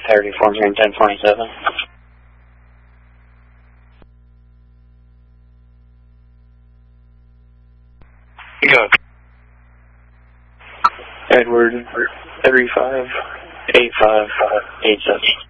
Clarity form here in 1027. Go. Edward 358587.